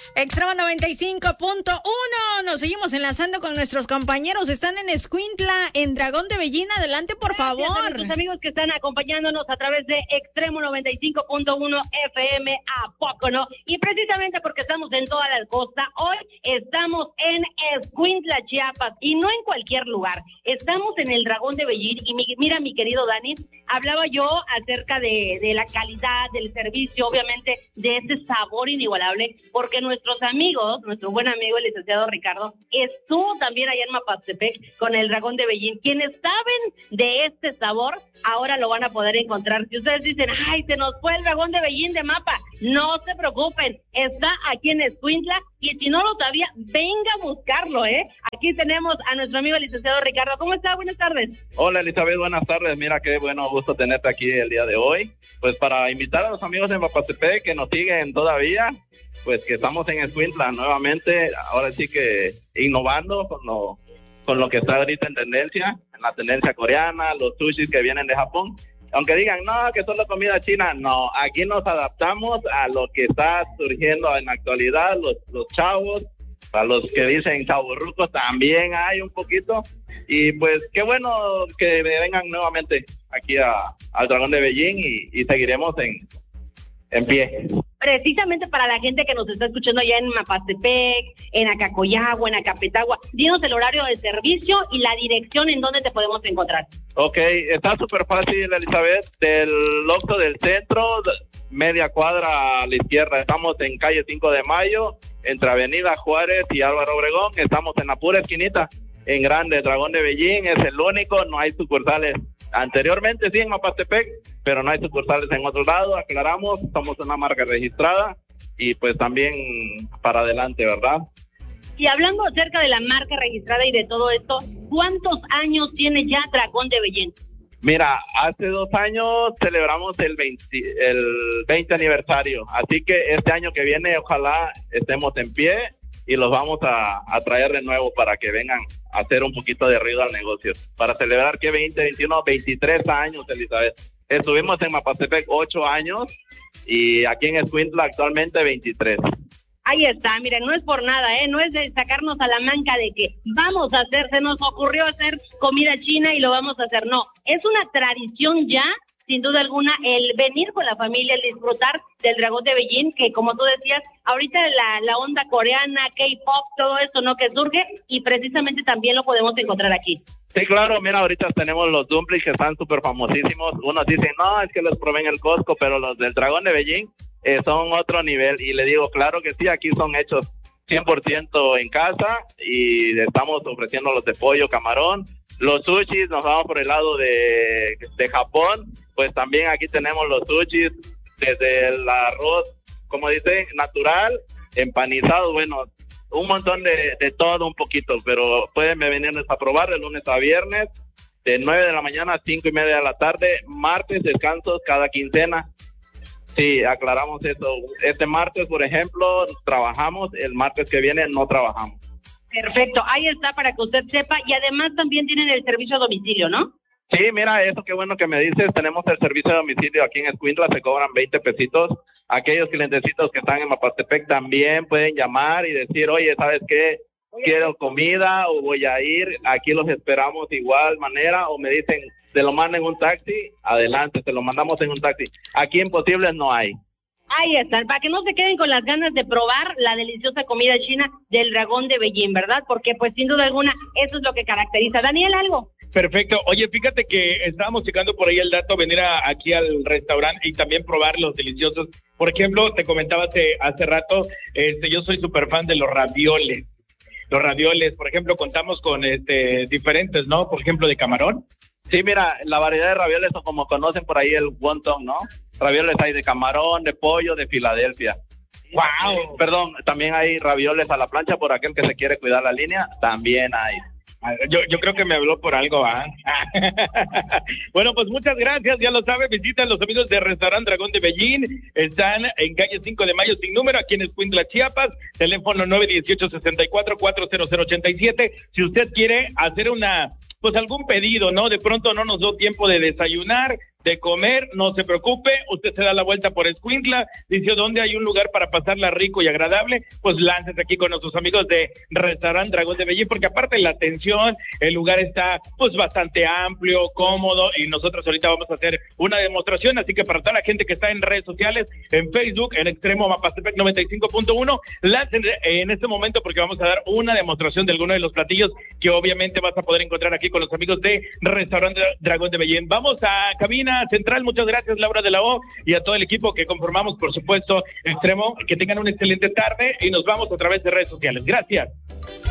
Extremo 95.1. Nos seguimos enlazando con nuestros compañeros. Están en Escuintla, en Dragón de Bellín. Adelante, por favor. Gracias a nuestros amigos que están acompañándonos a través de Extremo 95.1 FM. ¿A poco no? Y precisamente porque estamos en toda la costa, hoy estamos en Escuintla, Chiapas. Y no en cualquier lugar. Estamos en el Dragón de Bellín. Y mira, mi querido Dani, hablaba yo acerca de la calidad, del servicio, obviamente, de ese sabor inigualable, porque nuestros amigos, nuestro buen amigo el licenciado Ricardo, estuvo también allá en Mapastepec con el Dragón de Bellín. Quienes saben de este sabor, ahora lo van a poder encontrar. Si ustedes dicen, ay, se nos fue el Dragón de Bellín de Mapa, no se preocupen, está aquí en Escuintla, y si no lo sabía, venga a buscarlo, Aquí tenemos a nuestro amigo el licenciado Ricardo. ¿Cómo está? Buenas tardes. Hola, Elizabeth, buenas tardes. Mira, qué bueno, gusto tenerte aquí el día de hoy. Pues para invitar a los amigos de Mapastepec que nos siguen todavía, pues que estamos en Escuintla nuevamente, ahora sí que innovando con lo que está ahorita en tendencia, en la tendencia coreana, los sushis que vienen de Japón. Aunque digan, no, que solo comida china, no, aquí nos adaptamos a lo que está surgiendo en la actualidad, los chavos, a los que dicen chavorrucos también hay un poquito, y pues qué bueno que vengan nuevamente aquí al Dragón de Bellín y seguiremos en pie. Precisamente para la gente que nos está escuchando allá en Mapastepec, en Acacoyagua, en Acapetagua, dinos el horario de servicio y la dirección en donde te podemos encontrar. Ok, está súper fácil, Elizabeth, del Oxxo del centro, media cuadra a la izquierda. Estamos en calle 5 de Mayo, entre Avenida Juárez y Álvaro Obregón. Estamos en la pura esquinita, en grande. Dragón de Bellín es el único, no hay sucursales. Anteriormente sí en Mapastepec, pero no hay sucursales en otro lado. Aclaramos, somos una marca registrada y pues también para adelante, ¿verdad? Y hablando acerca de la marca registrada y de todo esto, ¿cuántos años tiene ya Dragón de Bellín? Mira, hace 2 años celebramos el 20 aniversario, así que este año que viene ojalá estemos en pie y los vamos a traer de nuevo para que vengan a hacer un poquito de ruido al negocio, para celebrar que 20, 21, 23 años, Elizabeth. Estuvimos en Mapastepec 8 años y aquí en Escuintla actualmente 23. Ahí está, miren, no es por nada, no es de sacarnos a la manga de que vamos a hacer, se nos ocurrió hacer comida china y lo vamos a hacer, no, es una tradición ya, sin duda alguna, el venir con la familia, el disfrutar del Dragón de Bellín, que como tú decías, ahorita la onda coreana, K-pop, todo esto, ¿no?, que surge, y precisamente también lo podemos encontrar aquí. Sí, claro, mira, ahorita tenemos los dumplings que están súper famosísimos. Unos dicen, no, es que los probé en el Costco, pero los del Dragón de Bellín son otro nivel. Y le digo, claro que sí, aquí son hechos 100% en casa y estamos ofreciendo los de pollo, camarón. Los sushis, nos vamos por el lado de Japón, pues también aquí tenemos los sushis, desde el arroz, como dicen, natural, empanizado, bueno, un montón de todo un poquito, pero pueden venir a probar de lunes a viernes, de 9 de la mañana a 5:30 de la tarde, martes descansos cada quincena. Sí, aclaramos eso. Este martes, por ejemplo, trabajamos, el martes que viene no trabajamos. Perfecto, ahí está para que usted sepa, y además también tienen el servicio a domicilio, ¿no? Sí, mira, eso qué bueno que me dices, tenemos el servicio de domicilio aquí en Escuintla, se cobran 20 pesitos. Aquellos clientecitos que están en Mapastepec también pueden llamar y decir, oye, ¿sabes qué? Quiero comida o voy a ir, aquí los esperamos de igual manera, o me dicen, te lo mandan en un taxi, adelante, te lo mandamos en un taxi. Aquí imposibles no hay. Ahí están, para que no se queden con las ganas de probar la deliciosa comida china del Dragón de Bellín, ¿verdad? Porque pues sin duda alguna eso es lo que caracteriza. Daniel, ¿algo? Perfecto. Oye, fíjate que estábamos checando por ahí el dato, venir aquí al restaurante y también probar los deliciosos. Por ejemplo, te comentaba hace rato, yo soy súper fan de los ravioles. Los ravioles, por ejemplo, contamos con diferentes, ¿no? Por ejemplo, de camarón. Sí, mira, la variedad de ravioles, o como conocen por ahí el wonton, ¿no? Ravioles hay de camarón, de pollo, de Filadelfia. ¡Wow! Perdón, también hay ravioles a la plancha por aquel que se quiere cuidar la línea, también hay. Yo creo que me habló por algo, ¿ah? Bueno, pues muchas gracias, ya lo sabe, visitan los amigos de Restaurante Dragón de Bellín, están en calle 5 de Mayo sin número, aquí en Escuintla, Chiapas, teléfono 918-64-40087, si usted quiere hacer pues algún pedido, ¿no? De pronto no nos dio tiempo de desayunar, de comer, no se preocupe, usted se da la vuelta por Escuintla, dice dónde hay un lugar para pasarla rico y agradable, pues láncese aquí con nuestros amigos de Restaurante Dragón de Bellín, porque aparte de la atención, el lugar está pues bastante amplio, cómodo, y nosotros ahorita vamos a hacer una demostración, así que para toda la gente que está en redes sociales, en Facebook, en Extremo Mapastepec 95.1, láncese en este momento porque vamos a dar una demostración de alguno de los platillos que obviamente vas a poder encontrar aquí con los amigos de Restaurante Dragón de Bellín. Vamos a cabina central, muchas gracias Laura de la O y a todo el equipo que conformamos, por supuesto, Extremo, que tengan una excelente tarde y nos vamos a través de redes sociales. Gracias.